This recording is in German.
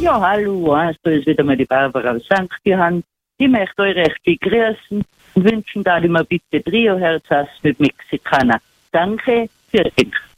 Ja, hallo, da ist wieder mal die Barbara aus St. Johann. Ich möchte euch recht viel grüßen und wünschen da immer bitte Trio Herz mit Mexikaner. Danke, für dich.